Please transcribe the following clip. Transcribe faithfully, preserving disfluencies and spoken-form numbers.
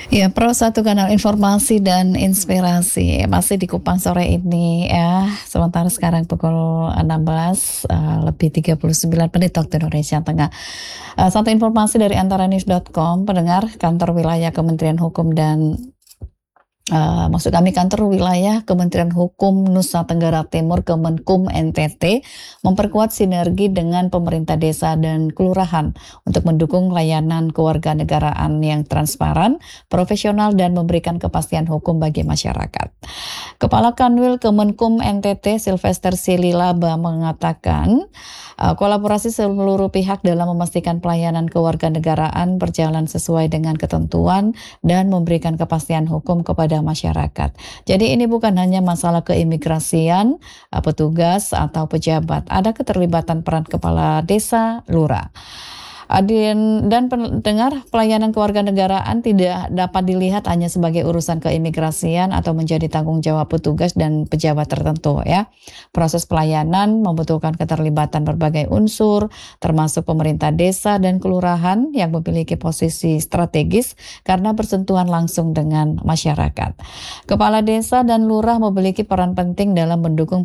Ya, Pro satu kanal informasi dan inspirasi masih di Kupang sore ini ya. Sementara sekarang pukul enam belas uh, lebih tiga puluh sembilan menit waktu Indonesia Tengah. Uh, satu informasi dari antaranews dot com, pendengar, kantor wilayah Kementerian Hukum dan Uh, maksud kami kantor wilayah Kementerian Hukum Nusa Tenggara Timur Kemenkum N T T memperkuat sinergi dengan pemerintah desa dan kelurahan untuk mendukung layanan kewarganegaraan yang transparan, profesional dan memberikan kepastian hukum bagi masyarakat. Kepala Kanwil Kemenkum N T T Sylvester Sililaba mengatakan uh, kolaborasi seluruh pihak dalam memastikan pelayanan kewarganegaraan berjalan sesuai dengan ketentuan dan memberikan kepastian hukum kepada masyarakat. Jadi ini bukan hanya masalah keimigrasian, petugas atau pejabat. Ada keterlibatan peran kepala desa, lurah. Adin dan pendengar, pelayanan kewarganegaraan tidak dapat dilihat hanya sebagai urusan keimigrasian atau menjadi tanggung jawab petugas dan pejabat tertentu ya. Proses pelayanan membutuhkan keterlibatan berbagai unsur, termasuk pemerintah desa dan kelurahan yang memiliki posisi strategis karena bersentuhan langsung dengan masyarakat. Kepala desa dan lurah memiliki peran penting dalam mendukung